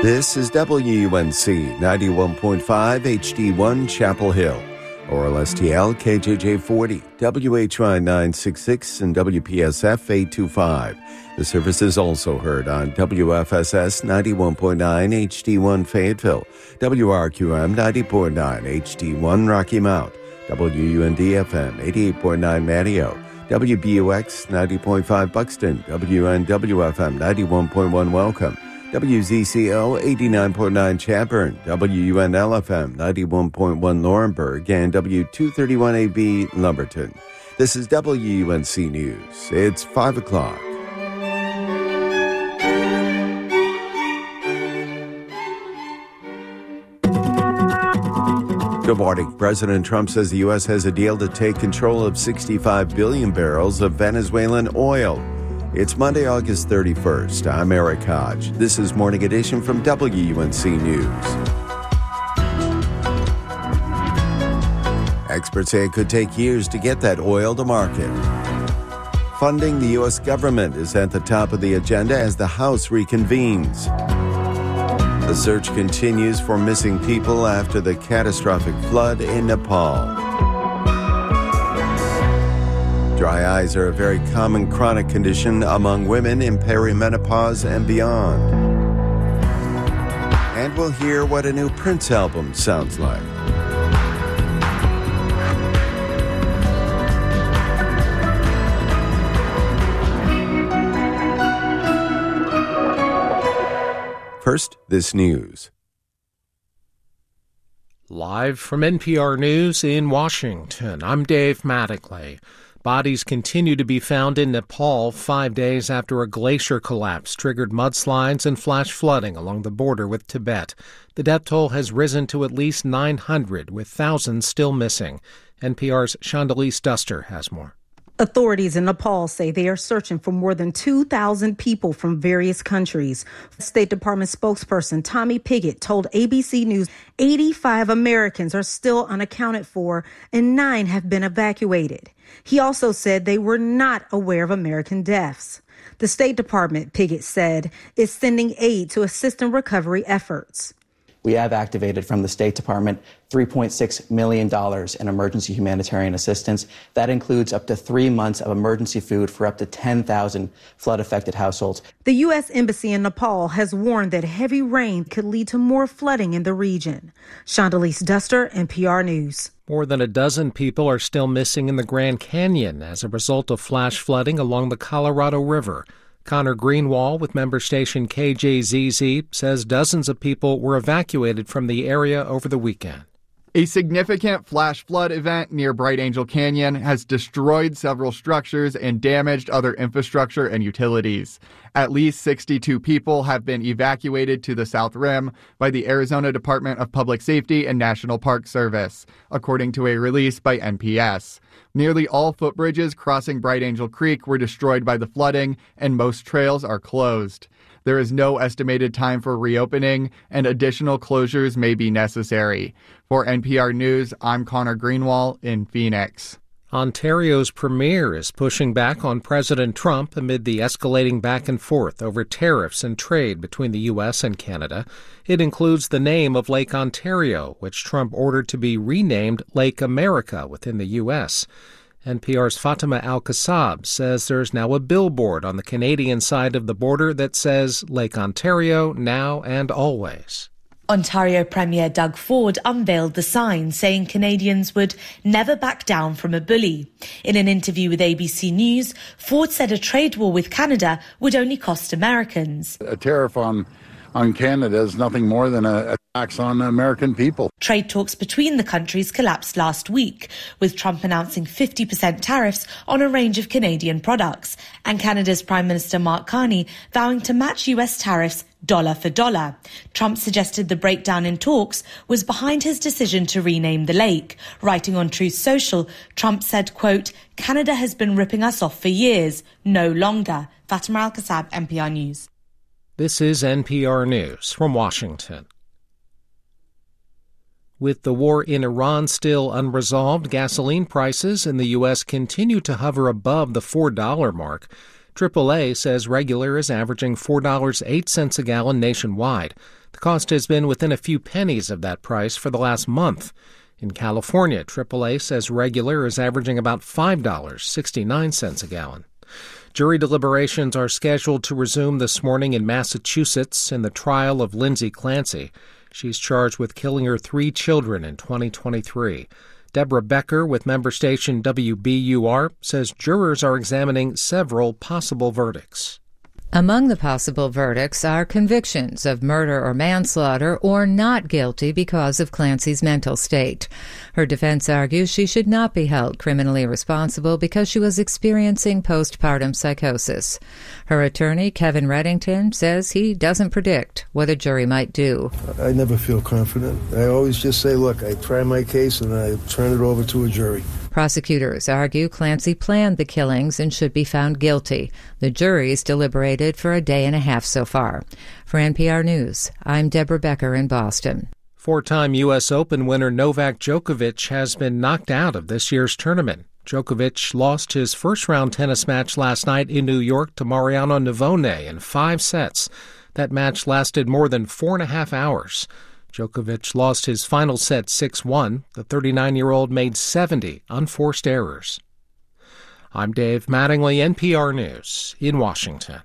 This is WUNC 91.5 HD1 Chapel Hill, Oral STL KJJ 40, WHY 966, and WPSF 825. The service is also heard on WFSS 91.9 HD1 Fayetteville, WRQM 90.9 HD1 Rocky Mount, WUND-FM 88.9 Mateo, WBUX 90.5 Buxton, WNWFM 91.1 Welcome, WZCO 89.9 Chadbourne, WUNL-FM 91.1 Laurinburg, and W231AB Lumberton. This is WUNC News. It's 5 o'clock. Good morning. President Trump says the U.S. has a deal to take control of 65 billion barrels of Venezuelan oil. It's Monday, August 31st. I'm Eric Hodge. This is Morning Edition from WUNC News. Experts say it could take years to get that oil to market. Funding the U.S. government is at the top of the agenda as the House reconvenes. The search continues for missing people after the catastrophic flood in Nepal. Dry eyes are a very common chronic condition among women in perimenopause and beyond. And we'll hear what a new Prince album sounds like. First, this news. Live from NPR News in Washington, I'm Dave Mattingly. Bodies continue to be found in Nepal 5 days after a glacier collapse triggered mudslides and flash flooding along the border with Tibet. The death toll has risen to at least 900, with thousands still missing. NPR's Chandalise Duster has more. Authorities in Nepal say they are searching for more than 2,000 people from various countries. State Department spokesperson Tommy Pigott told ABC News 85 Americans are still unaccounted for and 9 have been evacuated. He also said they were not aware of American deaths. The State Department, Pigott said, is sending aid to assist in recovery efforts. We have activated from the State Department $3.6 million in emergency humanitarian assistance. That includes up to 3 months of emergency food for up to 10,000 flood-affected households. The U.S. Embassy in Nepal has warned that heavy rain could lead to more flooding in the region. Chandalise Duster, NPR News. More than a dozen people are still missing in the Grand Canyon as a result of flash flooding along the Colorado River. Connor Greenwald with member station KJZZ says dozens of people were evacuated from the area over the weekend. A significant flash flood event near Bright Angel Canyon has destroyed several structures and damaged other infrastructure and utilities. At least 62 people have been evacuated to the South Rim by the Arizona Department of Public Safety and National Park Service, according to a release by NPS. Nearly all footbridges crossing Bright Angel Creek were destroyed by the flooding, and most trails are closed. There is no estimated time for reopening, and additional closures may be necessary. For NPR News, I'm Connor Greenwald in Phoenix. Ontario's premier is pushing back on President Trump amid the escalating back and forth over tariffs and trade between the U.S. and Canada. It includes the name of Lake Ontario, which Trump ordered to be renamed Lake America within the U.S. NPR's Fatima Al-Kassab says there's now a billboard on the Canadian side of the border that says Lake Ontario now and always. Ontario Premier Doug Ford unveiled the sign saying Canadians would never back down from a bully. In an interview with ABC News, Ford said a trade war with Canada would only cost Americans. A tariff on Canada is nothing more than a tax on the American people. Trade talks between the countries collapsed last week, with Trump announcing 50% tariffs on a range of Canadian products, and Canada's Prime Minister Mark Carney vowing to match US tariffs dollar for dollar. Trump suggested the breakdown in talks was behind his decision to rename the lake. Writing on Truth Social, Trump said, quote, "Canada has been ripping us off for years, no longer." Fatima Al-Kassab, NPR News. This is NPR News from Washington. With the war in Iran still unresolved, gasoline prices in the U.S. continue to hover above the $4 mark. AAA says regular is averaging $4.08 a gallon nationwide. The cost has been within a few pennies of that price for the last month. In California, AAA says regular is averaging about $5.69 a gallon. Jury deliberations are scheduled to resume this morning in Massachusetts in the trial of Lindsay Clancy. She's charged with killing her 3 children in 2023. Deborah Becker with member station WBUR says jurors are examining several possible verdicts. Among the possible verdicts are convictions of murder or manslaughter or not guilty because of Clancy's mental state. Her defense argues she should not be held criminally responsible because she was experiencing postpartum psychosis. Her attorney, Kevin Reddington, says he doesn't predict what a jury might do. I never feel confident. I always just say, look, I try my case and I turn it over to a jury. Prosecutors argue Clancy planned the killings and should be found guilty. The jury's deliberated for a day and a half so far. For NPR News, I'm Deborah Becker in Boston. 4-time U.S. Open winner Novak Djokovic has been knocked out of this year's tournament. Djokovic lost his first-round tennis match last night in New York to Mariano Navone in 5 sets. That match lasted more than 4.5 hours. Djokovic lost his final set 6-1. The 39-year-old made 70 unforced errors. I'm Dave Mattingly, NPR News in Washington.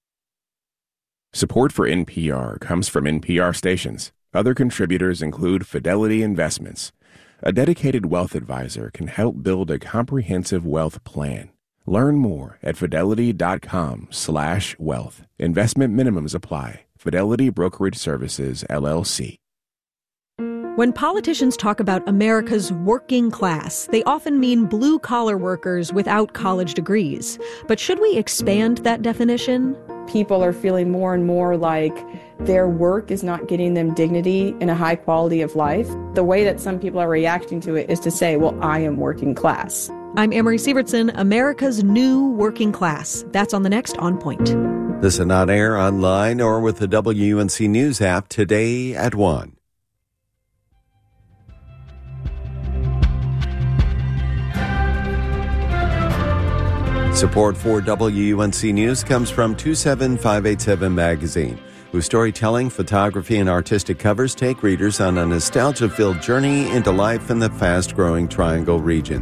Support for NPR comes from NPR stations. Other contributors include Fidelity Investments. A dedicated wealth advisor can help build a comprehensive wealth plan. Learn more at fidelity.com/wealth. Investment minimums apply. Fidelity Brokerage Services, LLC. When politicians talk about America's working class, they often mean blue-collar workers without college degrees. But should we expand that definition? People are feeling more and more like their work is not getting them dignity and a high quality of life. The way that some people are reacting to it is to say, well, I am working class. I'm Amory Sievertson, America's new working class. That's on the next On Point. Listen on air, online, or with the WUNC News app today at 1. Support for WUNC News comes from 27587 Magazine, whose storytelling, photography, and artistic covers take readers on a nostalgia-filled journey into life in the fast-growing Triangle region.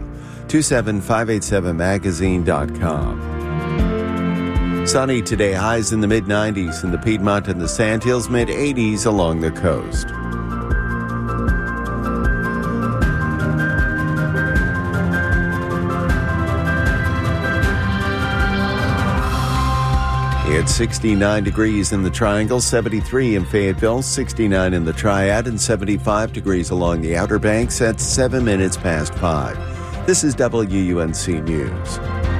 27587magazine.com. Sunny today, highs in the mid-90s in the Piedmont and the Sandhills, mid-80s along the coast. It's 69 degrees in the Triangle, 73 in Fayetteville, 69 in the Triad, and 75 degrees along the Outer Banks at 7 minutes past 5. This is WUNC News.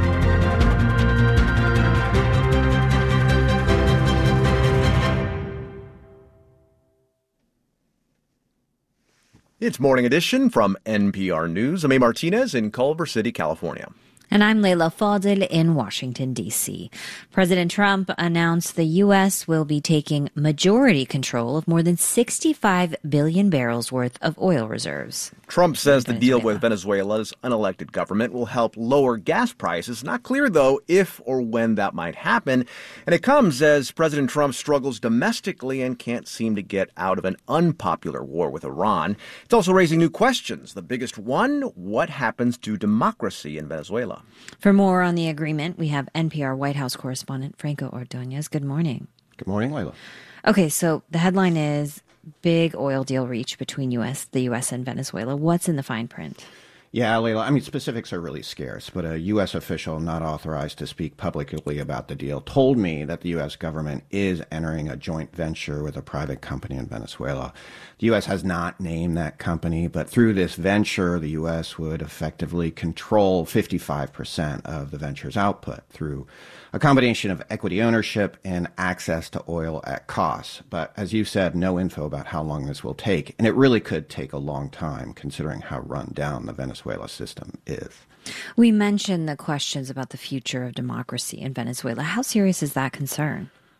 It's Morning Edition from NPR News. I'm A. Martinez in Culver City, California. And I'm Leila Fadel in Washington, D.C. President Trump announced the U.S. will be taking majority control of more than 65 billion barrels worth of oil reserves. Trump says the deal with Venezuela's unelected government will help lower gas prices. Not clear, though, if or when that might happen. And it comes as President Trump struggles domestically and can't seem to get out of an unpopular war with Iran. It's also raising new questions. The biggest one, what happens to democracy in Venezuela? For more on the agreement, we have NPR White House correspondent Franco Ordonez. Good morning. Good morning, Leila. Okay, so the headline is big oil deal reached between the U.S. and Venezuela. What's in the fine print? Yeah, Leila, I mean, specifics are really scarce, but a U.S. official not authorized to speak publicly about the deal told me that the U.S. government is entering a joint venture with a private company in Venezuela. The U.S. has not named that company, but through this venture, the U.S. would effectively control 55% of the venture's output through a combination of equity ownership and access to oil at cost. But as you said, no info about how long this will take. And it really could take a long time, considering how run down the Venezuela system is. We mentioned the questions about the future of democracy in Venezuela. How serious is that concern?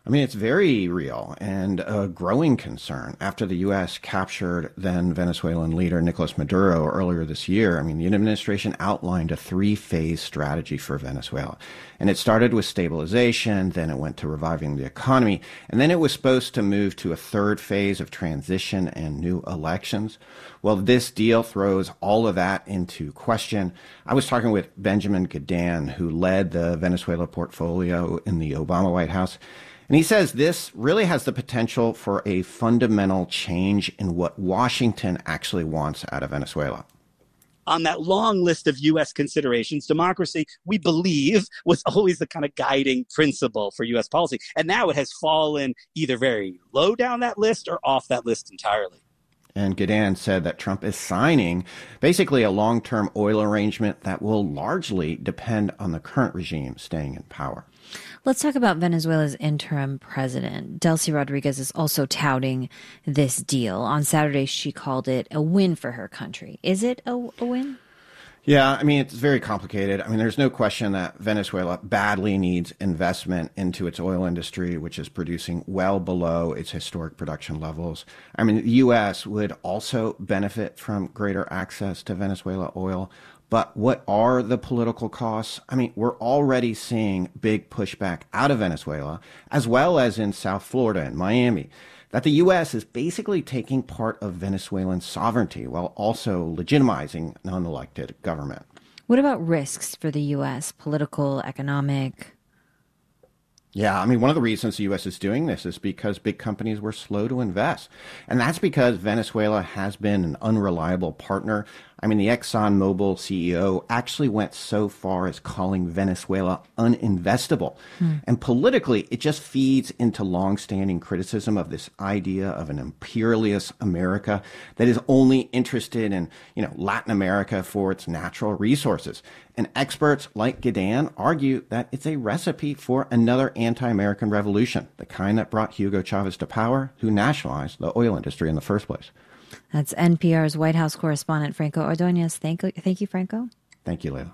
I mean, it's very real and a growing concern after the U.S. captured then Venezuelan leader Nicolas Maduro earlier this year. I mean, the administration outlined a 3-phase strategy for Venezuela. And it started with stabilization, then it went to reviving the economy, and then it was supposed to move to a 3rd phase of transition and new elections. Well, this deal throws all of that into question. I was talking with Benjamin Gedan, who led the Venezuela portfolio in the Obama White House. And he says this really has the potential for a fundamental change in what Washington actually wants out of Venezuela. On that long list of U.S. considerations, democracy, we believe, was always the kind of guiding principle for U.S. policy. And now it has fallen either very low down that list or off that list entirely. And Gedan said that Trump is signing basically a long-term oil arrangement that will largely depend on the current regime staying in power. Let's talk about Venezuela's interim president. Delcy Rodriguez is also touting this deal. On Saturday, she called it a win for her country. Is it a win? Yeah, I mean, it's very complicated. I mean, there's no question that Venezuela badly needs investment into its oil industry, which is producing well below its historic production levels. I mean, the U.S. would also benefit from greater access to Venezuela oil. But what are the political costs? I mean, we're already seeing big pushback out of Venezuela, as well as in South Florida and Miami, that the U.S. is basically taking part of Venezuelan sovereignty while also legitimizing an unelected government. What about risks for the U.S., political, economic? Yeah, I mean, one of the reasons the U.S. is doing this is because big companies were slow to invest. And that's because Venezuela has been an unreliable partner. I mean, the ExxonMobil CEO actually went so far as calling Venezuela uninvestable. And politically, it just feeds into longstanding criticism of this idea of an imperialist America that is only interested in, Latin America for its natural resources. And experts like Gedan argue that it's a recipe for another anti-American revolution, the kind that brought Hugo Chavez to power, who nationalized the oil industry in the first place. That's NPR's White House correspondent, Franco Ordonez. Thank you, Franco. Thank you, Leila.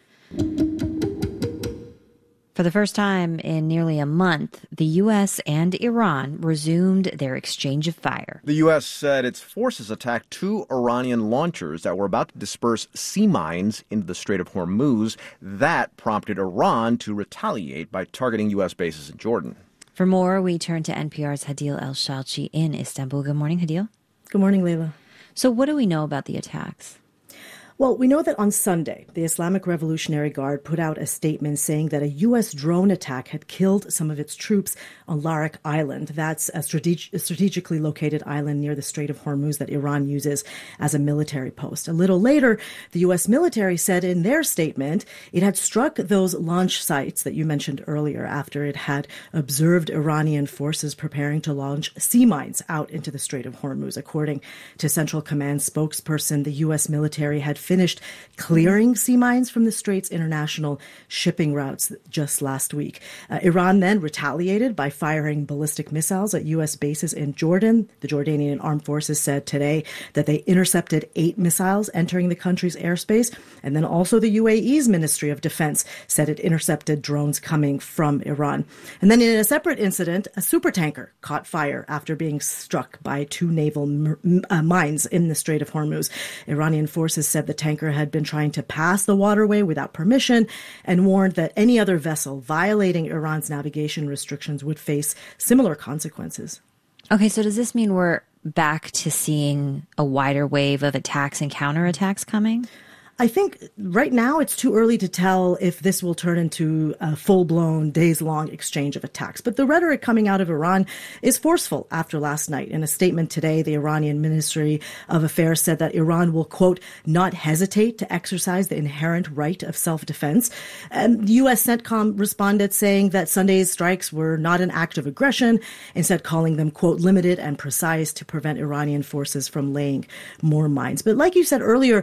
For the first time in nearly a month, the U.S. and Iran resumed their exchange of fire. The U.S. said its forces attacked 2 Iranian launchers that were about to disperse sea mines into the Strait of Hormuz. That prompted Iran to retaliate by targeting U.S. bases in Jordan. For more, we turn to NPR's Hadil El-Shalchi in Istanbul. Good morning, Hadil. Good morning, Leila. So what do we know about the attacks? Well, we know that on Sunday, the Islamic Revolutionary Guard put out a statement saying that a U.S. drone attack had killed some of its troops on Larak Island. That's a strategically located island near the Strait of Hormuz that Iran uses as a military post. A little later, the U.S. military said in their statement it had struck those launch sites that you mentioned earlier after it had observed Iranian forces preparing to launch sea mines out into the Strait of Hormuz. According to Central Command spokesperson, the U.S. military had finished clearing sea mines from the Strait's international shipping routes just last week. Iran then retaliated by firing ballistic missiles at U.S. bases in Jordan. The Jordanian armed forces said today that they intercepted 8 missiles entering the country's airspace. And then also the UAE's Ministry of Defense said it intercepted drones coming from Iran. And then in a separate incident, a supertanker caught fire after being struck by 2 naval mines in the Strait of Hormuz. Iranian forces said the tanker had been trying to pass the waterway without permission and warned that any other vessel violating Iran's navigation restrictions would face similar consequences. Okay, so does this mean we're back to seeing a wider wave of attacks and counterattacks coming? I think right now it's too early to tell if this will turn into a full-blown, days-long exchange of attacks. But the rhetoric coming out of Iran is forceful after last night. In a statement today, the Iranian Ministry of Affairs said that Iran will, quote, not hesitate to exercise the inherent right of self-defense. And the U.S. CENTCOM responded saying that Sunday's strikes were not an act of aggression, instead calling them, quote, limited and precise to prevent Iranian forces from laying more mines. But like you said earlier,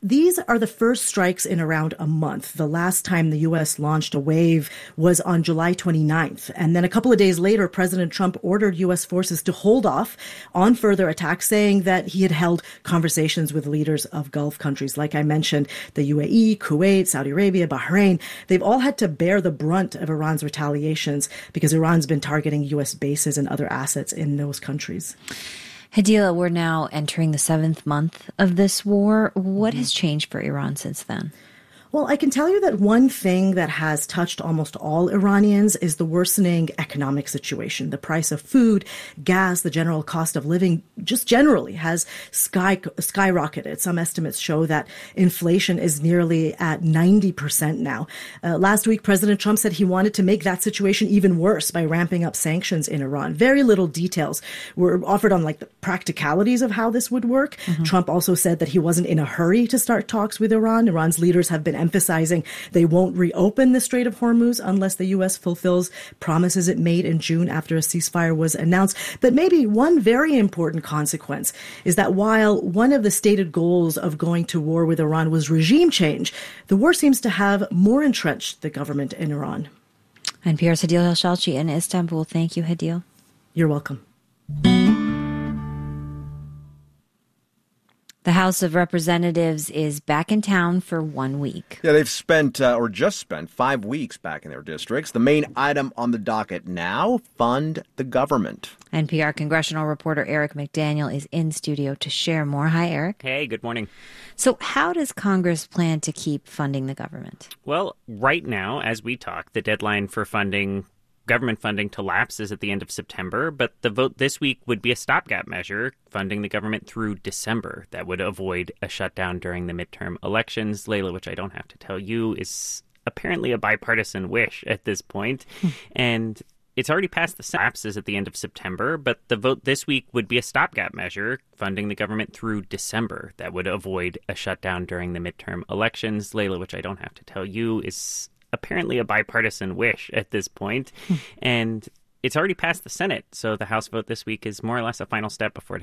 These are the first strikes in around a month. The last time the U.S. launched a wave was on July 29th. And then a couple of days later, President Trump ordered U.S. forces to hold off on further attacks, saying that he had held conversations with leaders of Gulf countries. Like I mentioned, the UAE, Kuwait, Saudi Arabia, Bahrain, they've all had to bear the brunt of Iran's retaliations because Iran's been targeting U.S. bases and other assets in those countries. Hadila, we're now entering the 7th month of this war. What has changed for Iran since then? Well, I can tell you that one thing that has touched almost all Iranians is the worsening economic situation. The price of food, gas, the general cost of living just generally has skyrocketed. Some estimates show that inflation is nearly at 90% now. Last week, President Trump said he wanted to make that situation even worse by ramping up sanctions in Iran. Very little details were offered on the practicalities of how this would work. Trump also said that he wasn't in a hurry to start talks with Iran. Iran's leaders have been emphasizing they won't reopen the Strait of Hormuz unless the U.S. fulfills promises it made in June after a ceasefire was announced. But maybe one very important consequence is that while one of the stated goals of going to war with Iran was regime change, the war seems to have more entrenched the government in Iran. NPR's Hadil Elshalchi in Istanbul. Thank you, Hadil. You're welcome. The House of Representatives is back in town for 1 week. Yeah, they've spent, or just spent, 5 weeks back in their districts. The main item on the docket now, fund the government. NPR congressional reporter Eric McDaniel is in studio to share more. Hi, Eric. Hey, good morning. So how does Congress plan to keep funding the government? Well, right now, as we talk, the deadline for government funding to lapse is at the end of September, but the vote this week would be a stopgap measure funding the government through December. That would avoid a shutdown during the midterm elections. Layla, which I don't have to tell you, is apparently a bipartisan wish at this point. And it's already passed the Senate. Lapse is at the end of September, but the vote this week would be a stopgap measure funding the government through December. That would avoid a shutdown during the midterm elections. Layla, which I don't have to tell you, is apparently a bipartisan wish at this point. And it's already passed the Senate, so the House vote this week is more or less a final step before it